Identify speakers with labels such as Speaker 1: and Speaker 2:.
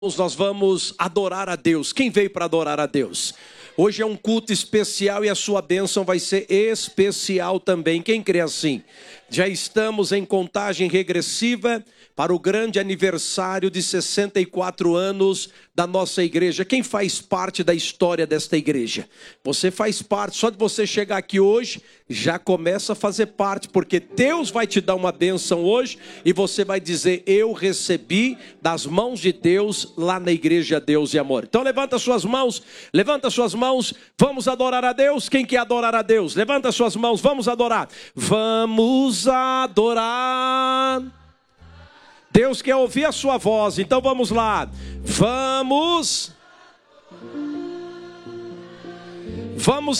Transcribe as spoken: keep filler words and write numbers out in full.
Speaker 1: Nós vamos adorar a Deus. Quem veio para adorar a Deus? Hoje é um culto especial e a sua bênção vai ser especial também. Quem crê assim? Já estamos em contagem regressiva para o grande aniversário de sessenta e quatro anos da nossa igreja. Quem faz parte da história desta igreja? Você faz parte, só de você chegar aqui hoje, já começa a fazer parte, porque Deus vai te dar uma bênção hoje e você vai dizer: eu recebi das mãos de Deus lá na igreja Deus e Amor. Então levanta suas mãos, levanta suas mãos, vamos adorar a Deus. Quem quer adorar a Deus? Levanta suas mãos, vamos adorar. Vamos adorar. Deus quer ouvir a sua voz, então vamos lá. Vamos. Vamos